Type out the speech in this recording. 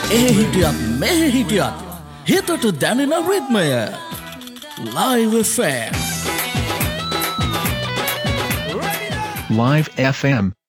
හිටියත් මෙහෙ හිටියත් හිතට දැනෙන රිද්මය Live FM. Live FM